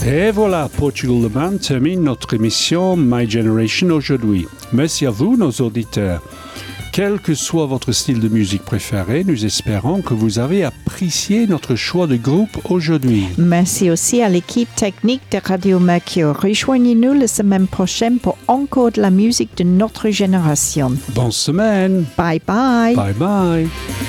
Et voilà, Portugal Le Band termine notre émission My Generation aujourd'hui. Merci à vous, nos auditeurs. Quel que soit votre style de musique préféré, nous espérons que vous avez apprécié notre choix de groupe aujourd'hui. Merci aussi à l'équipe technique de Radio Mercure. Rejoignez-nous la semaine prochaine pour encore de la musique de notre génération. Bonne semaine. Bye bye. Bye bye.